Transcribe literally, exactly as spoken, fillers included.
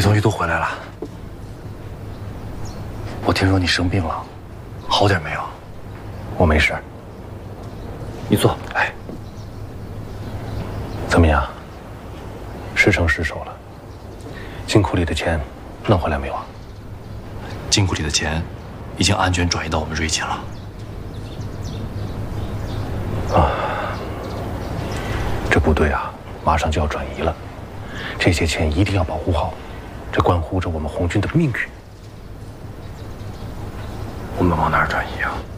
终于都回来了。我听说你生病了，好点没有？ 我没事。你坐。哎，怎么样？事成失守了。金库里的钱弄回来没有啊？ 金库里的钱已经安全转移到我们瑞金了。 啊，这部队啊，马上就要转移了，这些钱一定要保护好，这关乎着我们红军的命运。 我们往哪儿转移啊？